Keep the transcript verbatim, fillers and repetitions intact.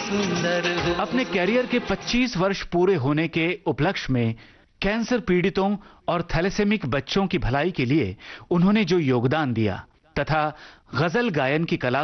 सुंदर हो। अपने कैरियर के पच्चीस वर्ष पूरे होने के उपलक्ष्य में कैंसर पीड़ितों और थैलेसेमिक बच्चों की भलाई के लिए उन्होंने जो योगदान दिया तथा गजल गायन की कला